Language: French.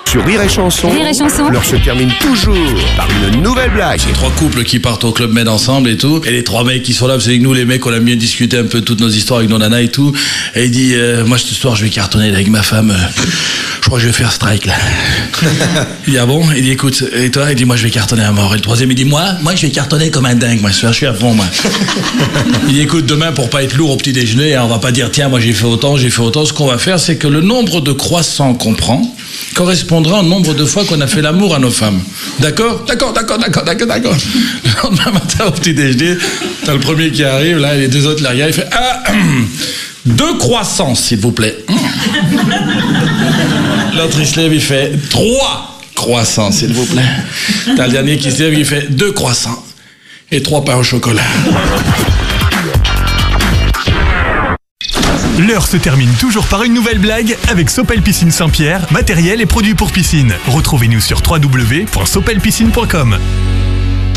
Sur Rire et Chanson, Rire et Chanson. l'heure se termine toujours par une nouvelle blague. C'est 3 couples qui partent au Club Med ensemble et tout. Et les 3 mecs qui sont là, vous savez que nous, les mecs, on aime bien discuter un peu toutes nos histoires avec nos nanas et tout. Et il dit, moi, ce soir, je vais cartonner avec ma femme. Je crois que je vais faire strike, là. Il dit, ah bon? Il dit, écoute, et toi? Il dit, moi, je vais cartonner à mort. Et le troisième, il dit, moi, je vais cartonner comme un dingue. Moi, je suis à fond, moi. Il dit, écoute, demain, pour pas être lourd au petit déjeuner, hein, on va pas dire, tiens, moi, j'ai fait autant. Ce qu'on va faire, c'est que le nombre de croissants qu'on prend correspondra au nombre de fois qu'on a fait l'amour à nos femmes. D'accord. Le lendemain matin, au petit déjeuner, t'as le premier qui arrive, là, et les 2 autres là, il fait 2 croissants, s'il vous plaît. L'autre, il se lève, il fait 3 croissants, s'il vous plaît. T'as le dernier qui se lève, il fait 2 croissants et 3 pains au chocolat. L'heure se termine toujours par une nouvelle blague avec Sopel Piscine Saint-Pierre, matériel et produits pour piscine. Retrouvez-nous sur www.sopelpiscine.com.